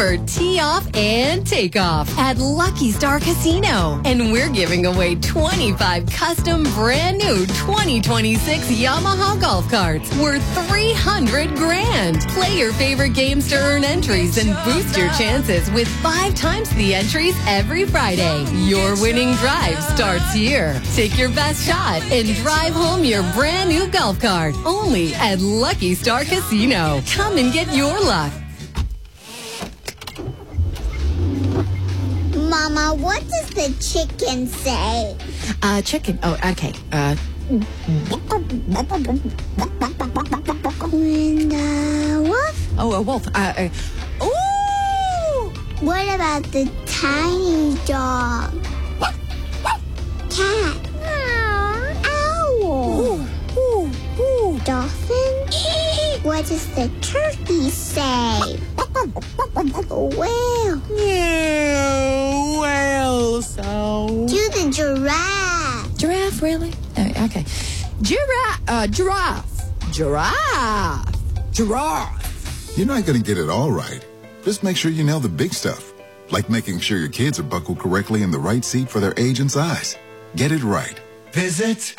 for tee off and takeoff at Lucky Star Casino. And we're giving away 25 custom brand new 2026 Yamaha golf carts worth $300 grand. Play your favorite games to earn entries and boost your chances with 5 times the entries every Friday. Your winning drive starts here. Take your best shot and drive home your brand new golf cart only at Lucky Star Casino. Come and get your luck. Mama, what does the chicken say? Chicken. Oh, okay. And wolf? Oh, a wolf. Ooh! What about the tiny dog? Cat? Owl? Ooh. Dolphin? What does the turkey say? Whale? Yeah, well, so... Do the giraffe? Giraffe, really? Okay. Giraffe. You're not going to get it all right. Just make sure you nail the big stuff, like making sure your kids are buckled correctly in the right seat for their age and size. Get it right. Visit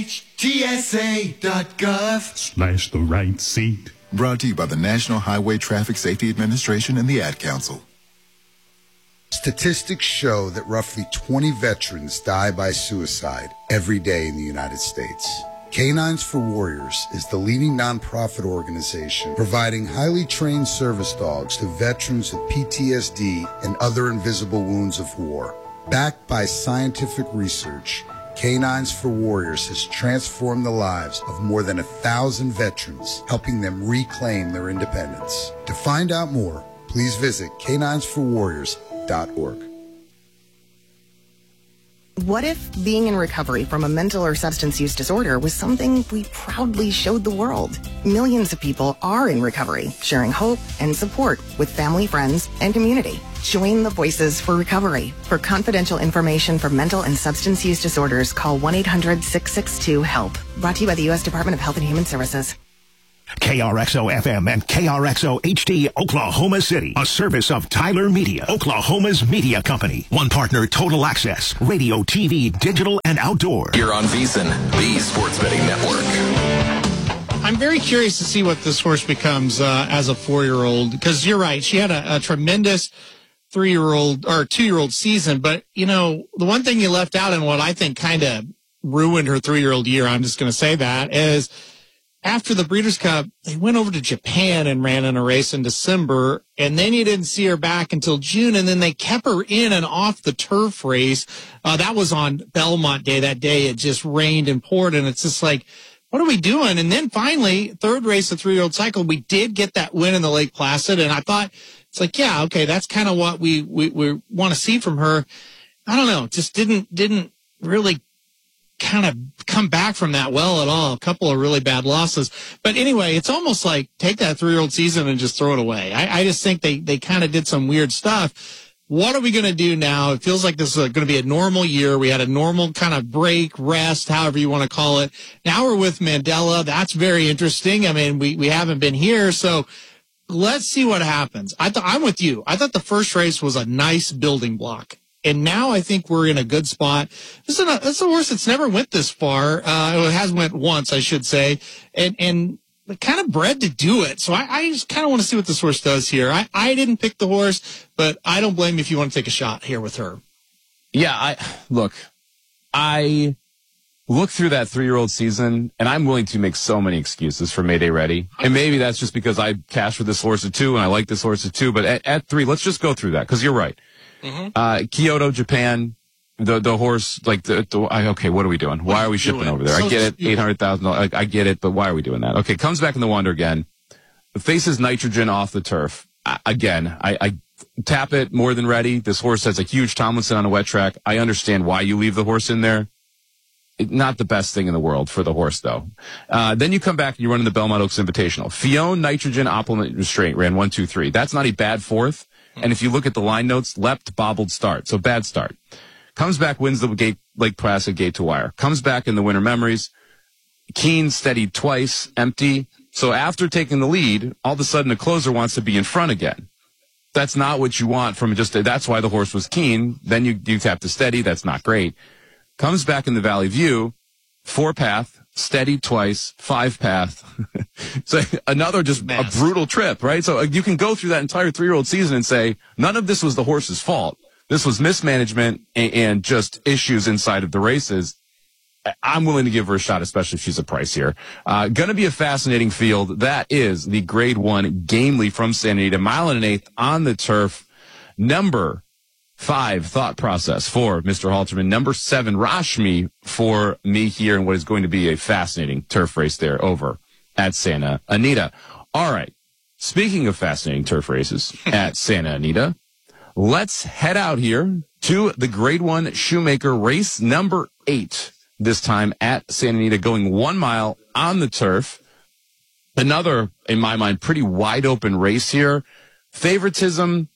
NHTSA.gov/ the right seat. Brought to you by the National Highway Traffic Safety Administration and the Ad Council. Statistics show that roughly 20 veterans die by suicide every day in the United States. Canines for Warriors is the leading nonprofit organization providing highly trained service dogs to veterans with PTSD and other invisible wounds of war. Backed by scientific research, Canines for Warriors has transformed the lives of more than 1,000 veterans, helping them reclaim their independence. To find out more, please visit caninesforwarriors.org. What if being in recovery from a mental or substance use disorder was something we proudly showed the world? Millions of people are in recovery, sharing hope and support with family, friends, and community. Join the Voices for Recovery. For confidential information for mental and substance use disorders, call 1-800-662-HELP. Brought to you by the U.S. Department of Health and Human Services. KRXO-FM and KRXO-HD, Oklahoma City. A service of Tyler Media, Oklahoma's media company. One partner, Total Access. Radio, TV, digital, and outdoor. You're on VEASAN, the sports betting network. I'm very curious to see what this horse becomes as a 4-year-old, because you're right. She had a tremendous 3-year-old or 2-year-old season. But, you know, the one thing you left out and what I think kind of ruined her 3-year-old year, I'm just going to say that, is after the Breeders' Cup, they went over to Japan and ran in a race in December, and then you didn't see her back until June, and then they kept her in and off the turf race. That was on Belmont Day. That day it just rained and poured, and it's just like, what are we doing? And then finally, third race, the 3-year-old cycle, we did get that win in the Lake Placid, and I thought, it's like, yeah, okay, that's kind of what we want to see from her. I don't know, just didn't really kind of come back from that well at all. A couple of really bad losses. But anyway, it's almost like take that 3-year-old season and just throw it away. I just think they kind of did some weird stuff. What are we going to do now? It feels like this is going to be a normal year. We had a normal kind of break, rest, however you want to call it. Now we're with Mandella. That's very interesting. I mean, we haven't been here, so let's see what happens. I'm with you. I thought the first race was a nice building block. And now I think we're in a good spot. This is a horse that's never went this far. It has went once, I should say, and kind of bred to do it. So I just kind of want to see what this horse does here. I didn't pick the horse, but I don't blame you if you want to take a shot here with her. Yeah, I look through that 3-year-old season, and I'm willing to make so many excuses for Mayday Ready. And maybe that's just because I cashed for this horse at 2, and I like this horse at 2. But at 3, let's just go through that, because you're right. Mm-hmm. Kyoto, Japan, the horse, like okay, what are we doing? Why are we shipping over there? I get it, $800,000. I get it, but why are we doing that? Okay, comes back in the Wonder again. Faces Nitrogen off the turf. Again, I tap it more than ready. This horse has a huge Tomlinson on a wet track. I understand why you leave the horse in there. Not the best thing in the world for the horse, though. Then you come back and you run in the Belmont Oaks Invitational. Fione, Nitrogen, Opulent Restraint ran 1, 2, 3. That's not a bad fourth. And if you look at the line notes, leapt, bobbled, start. So bad start. Comes back, wins the Lake Placid gate to wire. Comes back in the Winter Memories. Keen steadied twice, empty. So after taking the lead, all of a sudden the closer wants to be in front again. That's not what you want from that's why the horse was keen. Then you tap to steady. That's not great. Comes back in the Valley View, 4-path, steady twice, 5-path. So another just a brutal trip, right? So you can go through that entire 3-year-old season and say, none of this was the horse's fault. This was mismanagement and just issues inside of the races. I'm willing to give her a shot, especially if she's a price here. Going to be a fascinating field. That is the Grade 1 Gamely from Santa Anita, 1 1/8 on the turf. Number 5, thought process for Mr. Halterman. Number 7, Rashmi for me here, and what is going to be a fascinating turf race there over at Santa Anita. All right. Speaking of fascinating turf races at Santa Anita, let's head out here to the Grade 1 Shoemaker race number 8. This time at Santa Anita, going 1 mile on the turf. Another, in my mind, pretty wide open race here. Favoritism,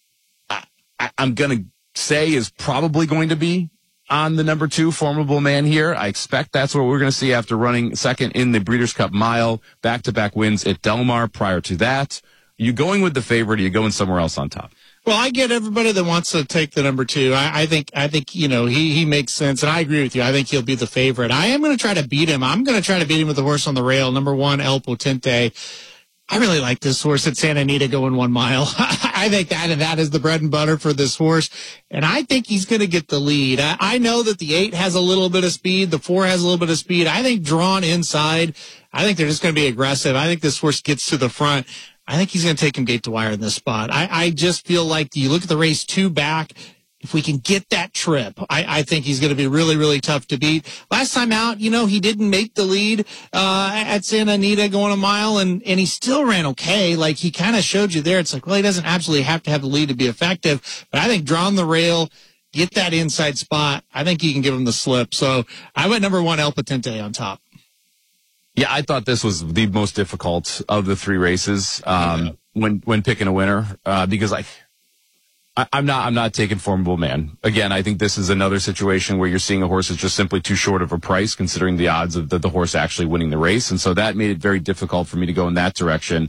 I'm going to say, is probably going to be on the number 2, Formidable Man here. I expect that's what we're going to see after running second in the Breeders' Cup Mile. Back-to-back wins at Del Mar prior to that. Are you going with the favorite, or are you going somewhere else on top? Well, I get everybody that wants to take the number 2. I think he makes sense, and I agree with you. I think he'll be the favorite. I am going to try to beat him. I'm going to try to beat him with the horse on the rail, number 1, El Potente. I really like this horse at Santa Anita going 1 mile. I think that is the bread and butter for this horse, and I think he's going to get the lead. I know that the 8 has a little bit of speed, the 4 has a little bit of speed. I think drawn inside, I think they're just going to be aggressive. I think this horse gets to the front. I think he's going to take him gate to wire in this spot. I just feel like you look at the race 2 back, if we can get that trip, I think he's going to be really, really tough to beat. Last time out, he didn't make the lead at Santa Anita going 1 mile, and he still ran okay. Like, he kind of showed you there. It's like, well, he doesn't absolutely have to have the lead to be effective. But I think drawing the rail, get that inside spot, I think he can give him the slip. So I went number 1, El Potente on top. Yeah, I thought this was the most difficult of the 3 races when picking a winner because I'm not taking Formidable Man. Again, I think this is another situation where you're seeing a horse that's just simply too short of a price considering the odds of the horse actually winning the race, and so that made it very difficult for me to go in that direction.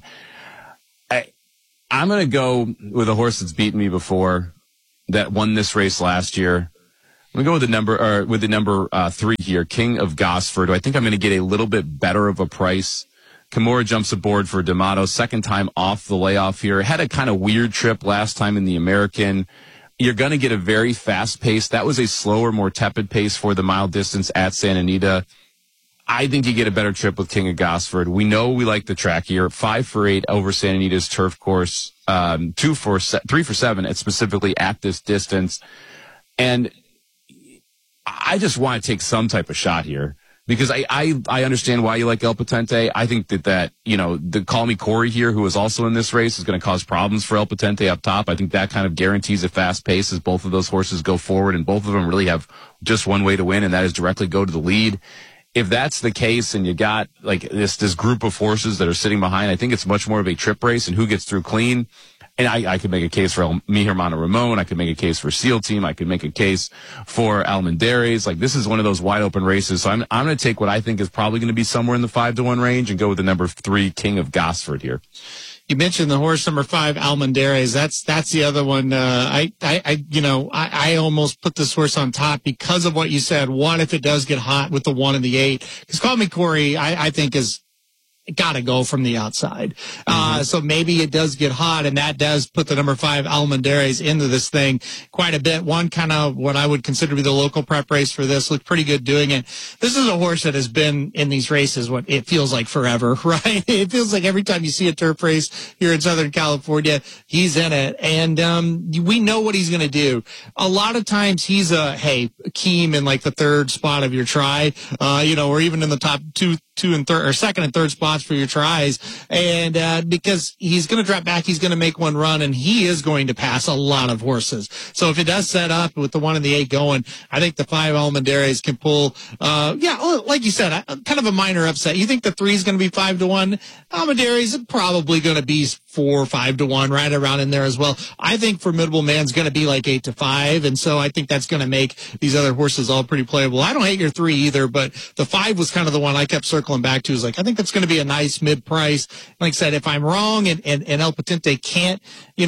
I'm going to go with a horse that's beaten me before, that won this race last year. I'm going to go with the number 3 here, King of Gosford. I think I'm going to get a little bit better of a price. Kimura jumps aboard for D'Amato, second time off the layoff here. Had a kind of weird trip last time in the American. You're going to get a very fast pace. That was a slower, more tepid pace for the mile distance at Santa Anita. I think you get a better trip with King of Gosford. We know we like the track here. 5 for 8 over Santa Anita's turf course. 3 for 7, and specifically at this distance. And I just want to take some type of shot here because I understand why you like El Potente. I think that the Call Me Corey here, who is also in this race, is going to cause problems for El Potente up top. I think that kind of guarantees a fast pace as both of those horses go forward, and both of them really have just one way to win, and that is directly go to the lead. If that's the case and you got like this group of horses that are sitting behind, I think it's much more of a trip race and who gets through clean. And I could make a case for Mi Hermano Ramon. I could make a case for Seal Team. I could make a case for Almendares. Like, this is one of those wide open races. So I'm going to take what I think is probably going to be somewhere in the 5-1 range and go with the number 3, King of Gosford here. You mentioned the horse number 5, Almendares. That's the other one. I almost put this horse on top because of what you said. What if it does get hot with the 1 and the 8? Because Call Me Corey, I think is got to go from the outside. So maybe it does get hot, and that does put the number 5 Almendares into this thing quite a bit. One kind of what I would consider to be the local prep race for this. Looked pretty good doing it. This is a horse that has been in these races what it feels like forever, right? It feels like every time you see a turf race here in Southern California, he's in it. And we know what he's going to do. A lot of times he's Keem in like the 3rd spot of your try, or even in the top 2 and 3rd or 2nd and 3rd spots for your tries. And because he's going to drop back, he's going to make one run, and he is going to pass a lot of horses. So if it does set up with the 1 and the 8 going, I think the 5 Almendares can pull, like you said, kind of a minor upset. You think the 3 is going to be 5-1? Almendares is probably going to be 4 or 5 to 1, right around in there as well. I think Formidable Man's going to be like 8 to 5, and so I think that's going to make these other horses all pretty playable. I don't hate your 3 either, but the 5 was kind of the one I kept circling back to. Is like, I think that's going to be a nice mid-price. Like I said, if I'm wrong and El Patente can't,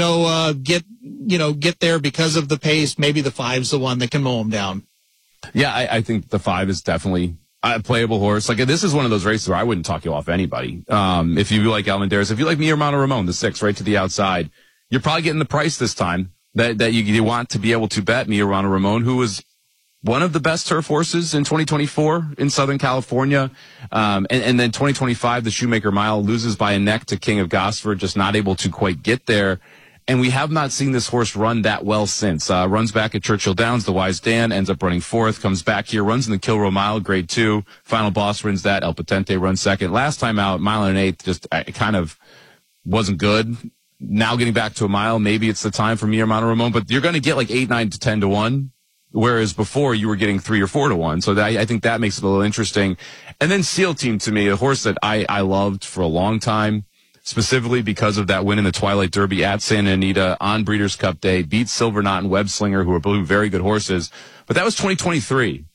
get there because of the pace, maybe the 5's the one that can mow him down. Yeah, I think the 5 is definitely a playable horse. Like, this is one of those races where I wouldn't talk you off anybody. If you like Almendares, if you like Mi Hermano Ramon, the 6 right to the outside, you're probably getting the price this time that you want to be able to bet Mi Hermano Ramon, who was one of the best turf horses in 2024 in Southern California. And then 2025, the Shoemaker Mile loses by a neck to King of Gosford, just not able to quite get there. And we have not seen this horse run that well since. Runs back at Churchill Downs, the Wise Dan ends up running 4th, comes back here, runs in the Kilroe Mile, grade 2. Final Boss wins that. El Patente runs 2nd. Last time out, mile and 1/8, just kind of wasn't good. Now getting back to a mile, maybe it's the time for Mi Hermano Ramon, but you're going to get like 8, 9 to 10 to 1. Whereas before you were getting 3 or 4 to 1. So I think that makes it a little interesting. And then Seal Team, to me, a horse that I loved for a long time, specifically because of that win in the Twilight Derby at Santa Anita on Breeders' Cup Day, beat Silver Knot and Web Slinger, who are both very good horses. But that was 2023.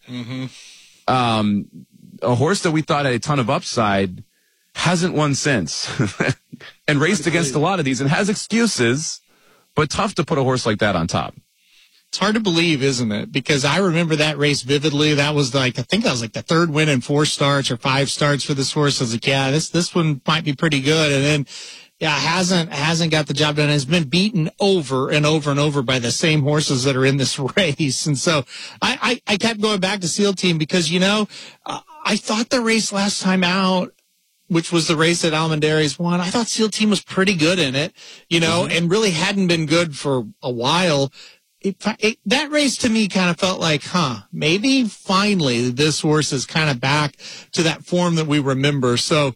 Mm-hmm. A horse that we thought had a ton of upside hasn't won since and raced against a lot of these and has excuses, but tough to put a horse like that on top. It's hard to believe, isn't it? Because I remember that race vividly. That was I think that was like the 3rd win in 4 starts or 5 starts for this horse. I was like, yeah, this one might be pretty good. And then, yeah, hasn't got the job done. Has been beaten over and over and over by the same horses that are in this race. And so I kept going back to Seal Team because, I thought the race last time out, which was the race that Almendares won, I thought Seal Team was pretty good in it, and really hadn't been good for a while. That race to me kind of felt like, maybe finally this horse is kind of back to that form that we remember. So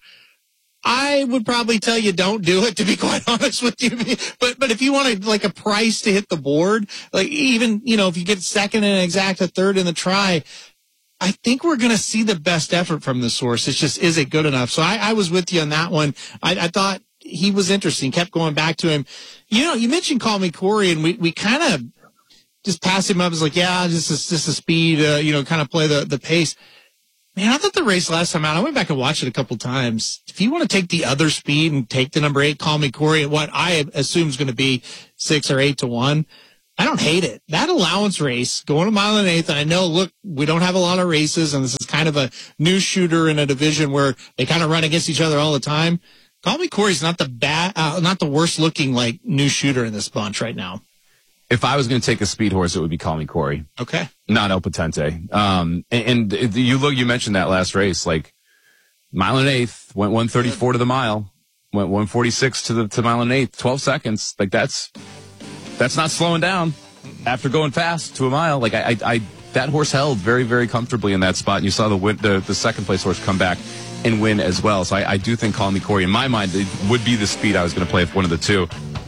I would probably tell you don't do it, to be quite honest with you. But if you want like a price to hit the board, like even, if you get 2nd and exact a 3rd in the try, I think we're going to see the best effort from this horse. It's just, is it good enough? So I was with you on that one. I thought he was interesting, kept going back to him. You mentioned Call Me Corey, and we kind of just pass him up as like, yeah, just a speed, kind of play the pace. Man, I thought the race last time out, I went back and watched it a couple times. If you want to take the other speed and take the number 8, Call Me Corey, at what I assume is going to be 6 or 8 to 1, I don't hate it. That allowance race, going a mile and 1/8, and I know, look, we don't have a lot of races, and this is kind of a new shooter in a division where they kind of run against each other all the time. Call Me Corey's not the worst looking, like, new shooter in this bunch right now. If I was going to take a speed horse, it would be Call Me Corey. Okay. Not El Patente. And you mentioned that last race, like mile and 1/8, went 134 to the mile, went 146 to mile and 1/8, 12 seconds. Like that's not slowing down after going fast to a mile. Like that horse held very, very comfortably in that spot. And you saw the second place horse come back and win as well. So I do think Call Me Corey, in my mind, it would be the speed I was going to play with one of the two.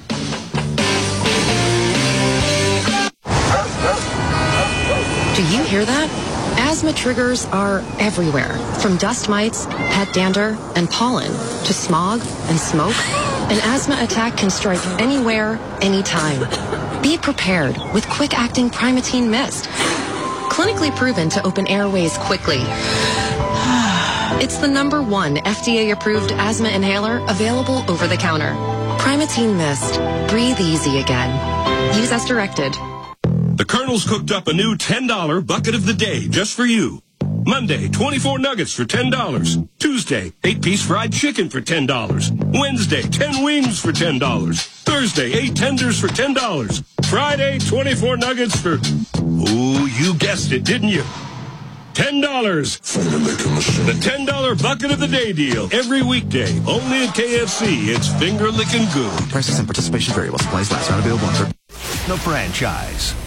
Do you hear that? Asthma triggers are everywhere, from dust mites, pet dander, and pollen, to smog and smoke. An asthma attack can strike anywhere, anytime. Be prepared with quick-acting Primatene Mist. Clinically proven to open airways quickly. It's the #1 FDA-approved asthma inhaler available over the counter. Primatene Mist. Breathe easy again. Use as directed. The Colonel's cooked up a new $10 bucket of the day just for you. Monday, 24 nuggets for $10. Tuesday, 8-piece fried chicken for $10. Wednesday, 10 wings for $10. Thursday, 8 tenders for $10. Friday, 24 nuggets for... Oh, you guessed it, didn't you? $10. The $10 bucket of the day deal. Every weekday, only at KFC. It's finger licking good. Prices and participation vary while supplies last. Not available on... The franchise.